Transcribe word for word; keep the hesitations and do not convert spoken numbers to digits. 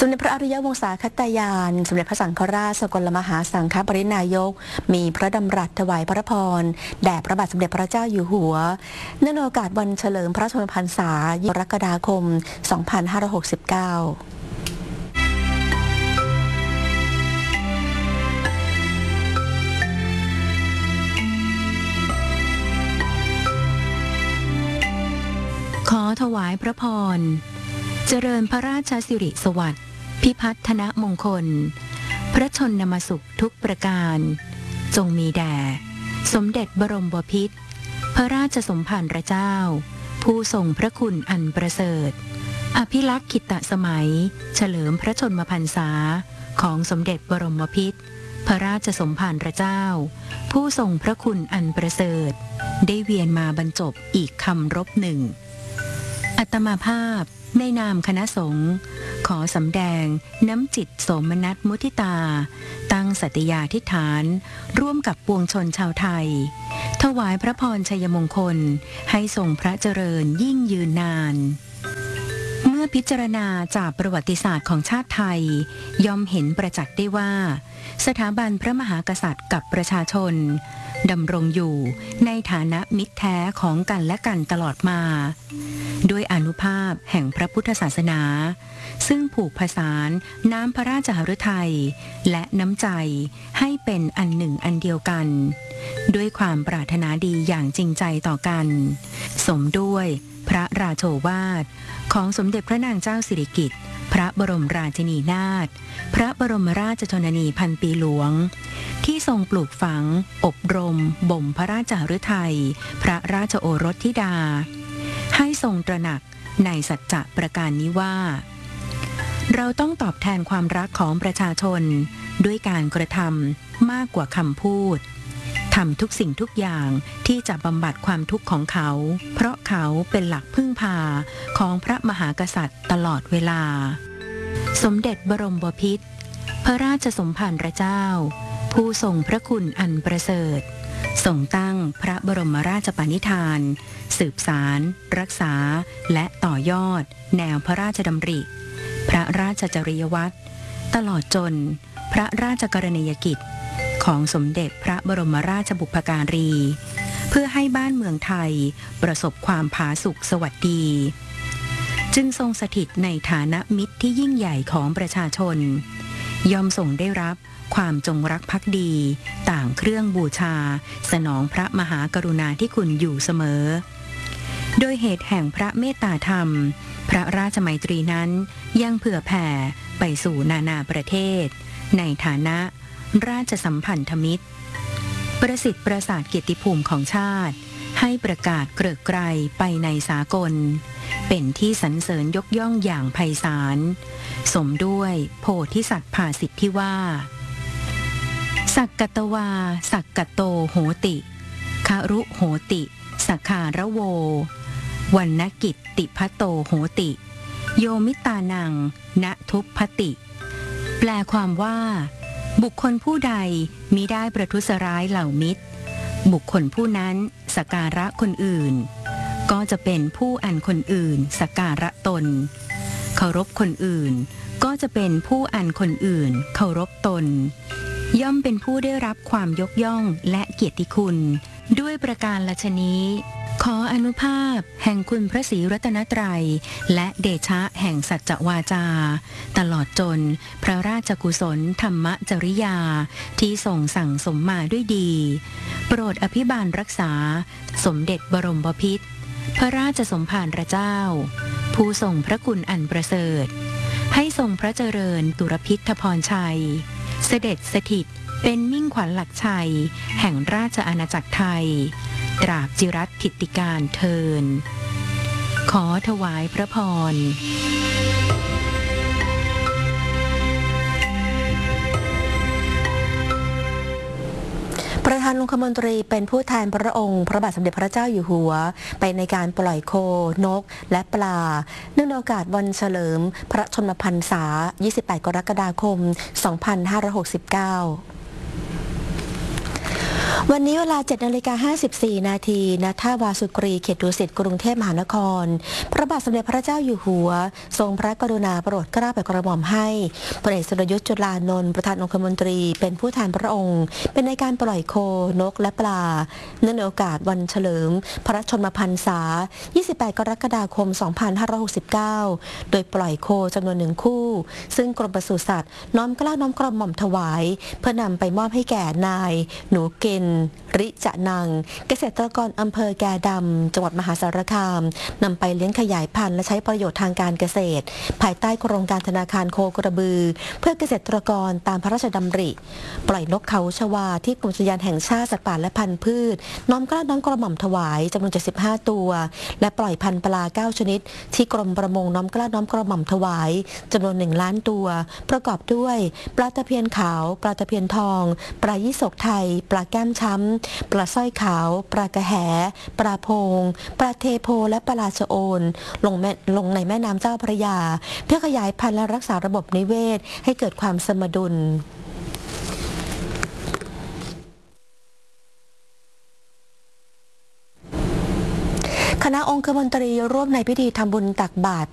สมเด็จพระอริยวงศาคตายานสมเด็จพระสังฆราชสกลมหาสังฆปรินายกมีพระดำรัสถวายพระพรแด่พระบาทสมเด็จพระเจ้าอยู่หัวเนื่องในโอกาสวันเฉลิมพระชนมพรรษากรกฎาคม สองพันห้าร้อยหกสิบเก้าขอถวายพระพรเจริญพระราชสิริสวัสดิ์พิพัฒนมงคลพระชนมสุขทุกประการจงมีแด่สมเด็จบรมบพิตรพระราชสมภารเจ้าผู้ทรงพระคุณอันประเสริฐอภิลักษ์ขิตสมัยเฉลิมพระชนมพรรษาของสมเด็จบรมพิตรพระราชสมภารเจ้าผู้ทรงพระคุณอันประเสริฐได้เวียนมาบรรจบอีกคำรบหนึ่งอัตมาภาพในนามคณะสงฆ์ขอสำแดงน้ำจิตโสมนัสมุทิตาตั้งสัตยาธิษฐานร่วมกับปวงชนชาวไทยถวายพระพรชัยมงคลให้ทรงพระเจริญยิ่งยืนนานเมื่อพิจารณาจากประวัติศาสตร์ของชาติไทยย่อมเห็นประจักษ์ได้ว่าสถาบันพระมหากษัตริย์กับประชาชนดำรงอยู่ในฐานะมิตรแท้ของกันและกันตลอดมาด้วยอานุภาพแห่งพระพุทธศาสนาซึ่งผูกผสานน้ำพระราชหฤทัยและน้ำใจให้เป็นอันหนึ่งอันเดียวกันด้วยความปรารถนาดีอย่างจริงใจต่อกันสมด้วยพระราโชวาทของสมเด็จพระนางเจ้าสิริกิติ์พระบรมราชินีนาถพระบรมราชชนนีพันปีหลวงที่ทรงปลูกฝังอบรมบ่มพระราชหฤทัยพระราชโอรสธิดาให้ทรงตระหนักในสัจจะประการนี้ว่าเราต้องตอบแทนความรักของประชาชนด้วยการกระทำมากกว่าคำพูดทำทุกสิ่งทุกอย่างที่จะบำบัดความทุกข์ของเขาเพราะเขาเป็นหลักพึ่งพาของพระมหากษัตริย์ตลอดเวลาสมเด็จบรมบพิตรพระราชสมภารเจ้าผู้ทรงพระคุณอันประเสริฐทรงตั้งพระบรมราชปณิธานสืบสารรักษาและต่อยอดแนวพระราชดำริพระราชจริยวัตรตลอดจนพระราชกรณียกิจของสมเด็จพระบรมราชบุพการีเพื่อให้บ้านเมืองไทยประสบความผาสุกสวัสดีจึงทรงสถิตในฐานะมิตรที่ยิ่งใหญ่ของประชาชนยอมทรงได้รับความจงรักภักดีต่างเครื่องบูชาสนองพระมหากรุณาธิคุณอยู่เสมอโดยเหตุแห่งพระเมตตาธรรมพระราชมัยตรีนั้นยังเผื่อแผ่ไปสู่นานาประเทศในฐานะราชสัมพันธมิตรประสิทธิ์ประสาทเกียรติภูมิของชาติให้ประกาศเกริกไกรไปในสากลเป็นที่สรรเสริญยกย่องอย่างไพศาลสมด้วยโพธิสัตว์ภาสิทธิ์ที่ว่าสักกตวาสักกโตโหติคารุโหติสักขาระโววันนกิจติพัตโตโหติโยมิตานังณทุพพติแปลความว่าบุคคลผู้ใดมิได้ประทุษร้ายเหล่ามิตรบุคคลผู้นั้นสักการะคนอื่นก็จะเป็นผู้อันคนอื่นสักการะตนเคารพคนอื่นก็จะเป็นผู้อันคนอื่นเคารพตนย่อมเป็นผู้ได้รับความยกย่องและเกียรติคุณด้วยประการละชนี้ขออนุภาพแห่งคุณพระศรีรัตนตรัยและเดชะแห่งสัจจวาจาตลอดจนพระราชกุศลธรรมจริยาที่ทรงสั่งสมมาด้วยดีโปรดอภิบาลรักษาสมเด็จบรมบพิตรพระราชสมภารเจ้าผู้ทรงพระคุณอันประเสริฐให้ทรงพระเจริญตุรพิธพรชัยเสด็จสถิตเป็นมิ่งขวัญหลักชัยแห่งราชอาณาจักรไทยตราบจิรัตถิติการเทินขอถวายพระพรประธานองคมนตรีเป็นผู้แทนพระองค์พระบาทสมเด็จพระเจ้าอยู่หัวไปในการปล่อยโคนกและปลาเนื่องในโอกาสวันเฉลิมพระชนมพรรษายี่สิบแปดกรกฎาคมสองพันห้าร้อยหกสิบเก้าวันนี้เวลา เจ็ดนาฬิกาห้าสิบสี่ นาที ณ ท่าวาสุกรี เขตดุสิต กรุงเทพมหานคร พระบาทสมเด็จพระเจ้าอยู่หัว ทรงพระกรุณาโปรดเกล้าโปรดกระหม่อมให้พลเอกสุรยุทธ์จุลานนท์ประธานองคมนตรีเป็นผู้แทนพระองค์ เป็นในการปล่อยโคนกและปลาเนื่องในโอกาสวันเฉลิมพระชนมพรรษา ยี่สิบแปด กรกฎาคม สองพันห้าร้อยหกสิบเก้า โดยปล่อยโคจำนวนหนึ่งคู่ ซึ่งกรมปศุสัตว์น้อมเกล้าน้อมกระหม่อมถวายเพื่อนำไปมอบให้แก่นายหนูเกณฑ์ริจะนังเกษตรกรอำเภอแกดำจังหวัดมหาสารคามนำไปเลี้ยงขยายพันธุ์และใช้ประโยชน์ทางการเกษตรภายใต้โครงการธนาคารโคกระบือเพื่อเกษตรกรตามพระราชดำริปล่อยนกเขาชวาที่กรมอุทยานแห่งชาติสัตว์ป่าและพันธุ์พืชน้อมเกล้าน้อมกระหม่อมถวายจำนวนเจ็ดสิบห้าตัวและปล่อยพันธุ์ปลาเก้าชนิดที่กรมประมงน้อมเกล้าน้อมกระหม่อมถวายจำนวนหนึ่งล้านตัวประกอบด้วยปลาตะเพียนขาวปลาตะเพียนทองปลายี่สกไทยปลาแก้มช้ำปลาสร้อยขาวปลากระแหปลาโพงปลาเทโพและปลาชะโอนลงแม่ลงในแม่น้ำเจ้าพระยาเพื่อขยายพันธุ์และรักษาระบบนิเวศให้เกิดความสมดุลคณะองคมนตรีร่วมในพิธีทำบุญตักบาตร